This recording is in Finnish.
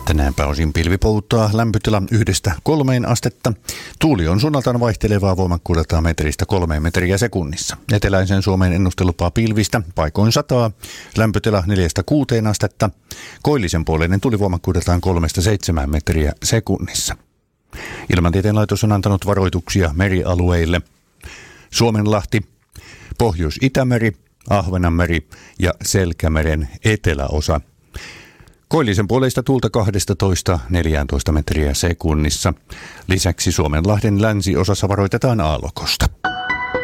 Tänään pääosin pilvipoutaa, lämpötila 1–3 astetta. Tuuli on suunnaltaan vaihtelevaa voimakkuudeltaan 1–3 metriä sekunnissa. Eteläisen Suomen ennustelupaa pilvistä, paikoin sataa, lämpötila 4–6 astetta. Koillisen puoleinen tulivoimakkuudeltaan 3–7 metriä sekunnissa. Ilmatieteen laitos on antanut varoituksia merialueille: Suomenlahti, Pohjois-Itämeri, Ahvenanmeri ja Selkämeren eteläosa. Koillisen puoleista tuulta 12–14 metriä sekunnissa. Lisäksi Suomenlahden länsiosassa varoitetaan aallokosta.